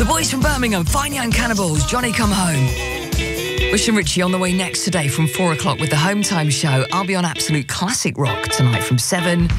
The boys from Birmingham, Fine Young Cannibals, Johnny Come Home. Bush and Richie on the way next today from 4 o'clock with the Home Time Show. I'll be on Absolute Classic Rock tonight from 7.